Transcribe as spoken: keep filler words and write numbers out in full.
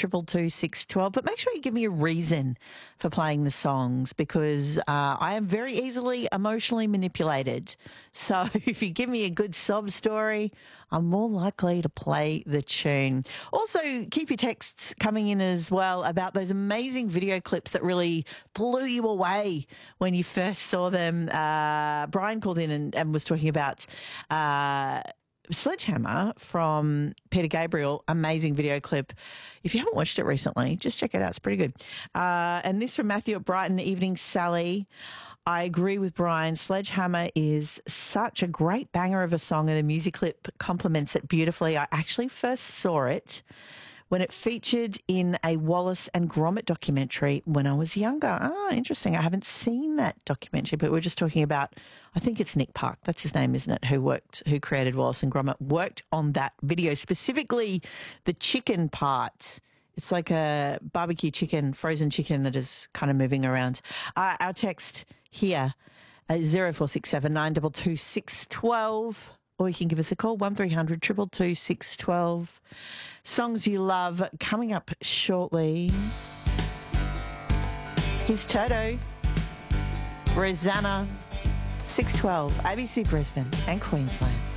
triple two six twelve. But make sure you give me a reason for playing the songs because uh, I am very easily emotionally manipulated. So if you give me a good sob story, I'm more likely to play the tune. Also, keep your texts coming in as well about those amazing video clips that really blew you away when you first saw them. Uh, Brian called in and, and was talking about uh, Sledgehammer from Peter Gabriel. Amazing video clip. If you haven't watched it recently, just check it out. It's pretty good. Uh, and this from Matthew at Brighton, Evening Sally. I agree with Brian. Sledgehammer is such a great banger of a song and the music clip complements it beautifully. I actually first saw it when it featured in a Wallace and Gromit documentary when I was younger. Ah, interesting. I haven't seen that documentary, but we're just talking about, I think it's Nick Park, that's his name, isn't it, who worked, who created Wallace and Gromit, worked on that video, specifically the chicken part. It's like a barbecue chicken, frozen chicken that is kind of moving around. Uh, our text here, uh, zero four six seven nine two two six one two. Or you can give us a call, one three hundred two two two six one two. Songs you love coming up shortly. Here's Toto, Rosanna, six twelve, A B C Brisbane and Queensland.